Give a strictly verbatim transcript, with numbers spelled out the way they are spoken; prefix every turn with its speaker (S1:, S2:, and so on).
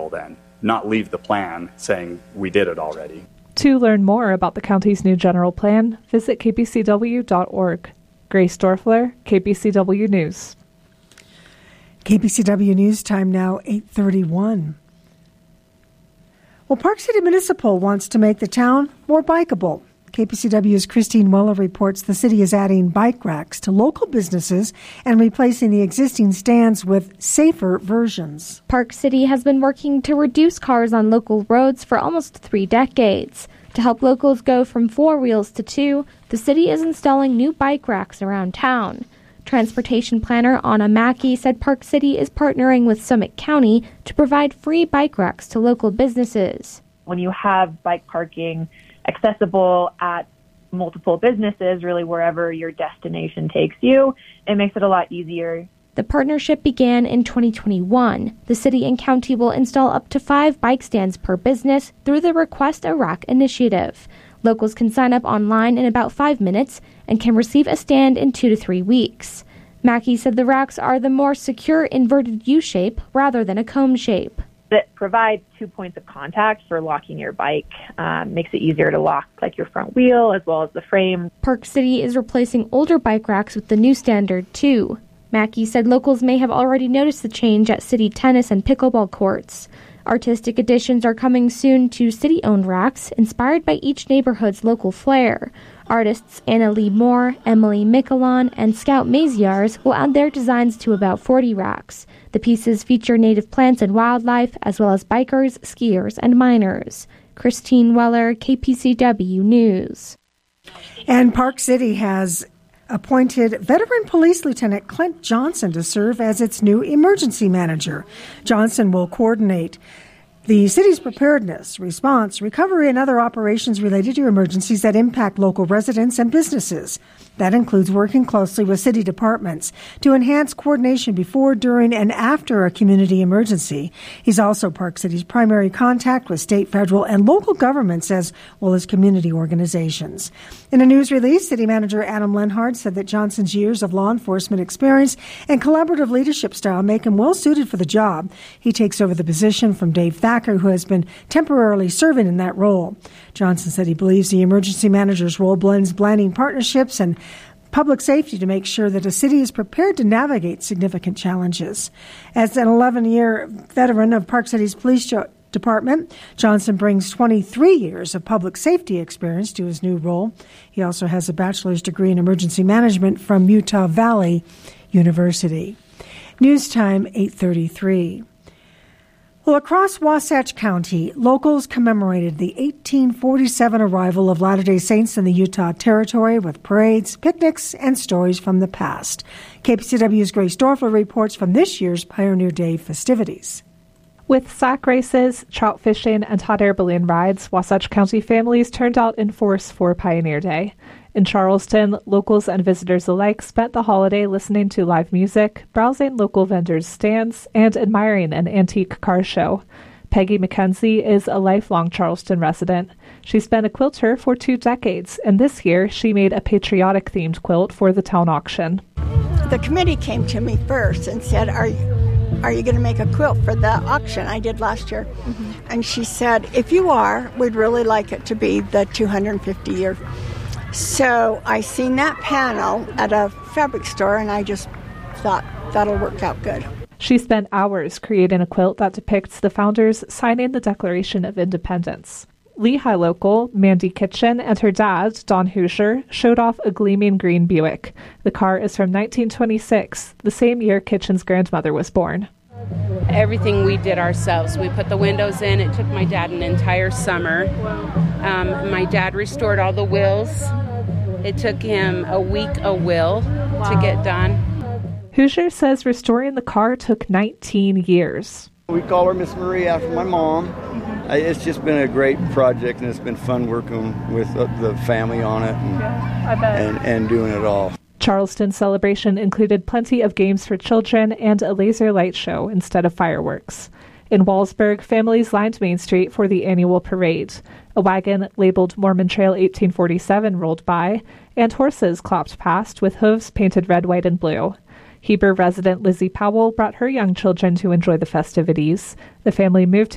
S1: until then, not leave the plan saying we did it already.
S2: To learn more about the county's new general plan, visit k b c w dot org. Grace Dorfler, K B C W News.
S3: K B C W News time now, eight thirty-one. Well, Park City Municipal wants to make the town more bikeable. K B C W's Christine Weller reports the city is adding bike racks to local businesses and replacing the existing stands with safer versions.
S4: Park City has been working to reduce cars on local roads for almost three decades. To help locals go from four wheels to two, the city is installing new bike racks around town. Transportation planner Anna Mackey said Park City is partnering with Summit County to provide free bike racks to local businesses.
S5: When you have bike parking accessible at multiple businesses, really wherever your destination takes you, it makes it a lot easier.
S4: The partnership began in twenty twenty-one. The city and county will install up to five bike stands per business through the Request a Rack initiative. Locals can sign up online in about five minutes and can receive a stand in two to three weeks. Mackey said the racks are the more secure inverted U shape rather than a cone shape.
S5: It provides two points of contact for locking your bike, um, makes it easier to lock like your front wheel as well as the frame.
S4: Park City is replacing older bike racks with the new standard too. Mackey said locals may have already noticed the change at city tennis and pickleball courts. Artistic additions are coming soon to city-owned racks, inspired by each neighborhood's local flair. Artists Anna Lee Moore, Emily Michelon, and Scout Maziars will add their designs to about forty racks. The pieces feature native plants and wildlife, as well as bikers, skiers, and miners. Christine Weller, K P C W News.
S3: And Park City has appointed veteran police Lieutenant Clint Johnson to serve as its new emergency manager. Johnson will coordinate the city's preparedness, response, recovery, and other operations related to emergencies that impact local residents and businesses. That includes working closely with city departments to enhance coordination before, during, and after a community emergency. He's also Park City's primary contact with state, federal, and local governments as well as community organizations. In a news release, City Manager Adam Lenhard said that Johnson's years of law enforcement experience and collaborative leadership style make him well suited for the job. He takes over the position from Dave Thacker, who has been temporarily serving in that role. Johnson said he believes the emergency manager's role blends blending partnerships and public safety to make sure that a city is prepared to navigate significant challenges. As an eleven-year veteran of Park City's police department, Johnson brings twenty-three years of public safety experience to his new role. He also has a bachelor's degree in emergency management from Utah Valley University. News time, eight thirty-three. Well, across Wasatch County, locals commemorated the eighteen forty-seven arrival of Latter-day Saints in the Utah Territory with parades, picnics, and stories from the past. K P C W's Grace Dorfler reports from this year's Pioneer Day festivities.
S2: With sack races, trout fishing, and hot air balloon rides, Wasatch County families turned out in force for Pioneer Day. In Charleston, locals and visitors alike spent the holiday listening to live music, browsing local vendors' stands, and admiring an antique car show. Peggy McKenzie is a lifelong Charleston resident. She's been a quilter for two decades, and this year she made a patriotic-themed quilt for the town auction.
S6: The committee came to me first and said, are you, are you going to make a quilt for the auction I did last year? Mm-hmm. And she said, if you are, we'd really like it to be the two hundred fifty year. So I seen that panel at a fabric store, and I just thought that'll work out good.
S2: She spent hours creating a quilt that depicts the founders signing the Declaration of Independence. Lehigh local Mandy Kitchen and her dad, Don Hoosier, showed off a gleaming green Buick. The car is from nineteen twenty-six, the same year Kitchen's grandmother was born.
S7: Everything we did ourselves. We put the windows in. It took my dad an entire summer. Um, my dad restored all the wheels. It took him a week a wheel wow. to get done.
S2: Hoosier says restoring the car took nineteen years.
S8: We call her Miss Marie after my mom. Mm-hmm. It's just been a great project, and it's been fun working with the family on it and,
S2: yeah, I bet.
S8: and, and doing it all.
S2: Charleston's celebration included plenty of games for children and a laser light show instead of fireworks. In Wallsburg, families lined Main Street for the annual parade. A wagon labeled Mormon Trail eighteen forty-seven rolled by, and horses clopped past with hooves painted red, white, and blue. Heber resident Lizzie Powell brought her young children to enjoy the festivities. The family moved to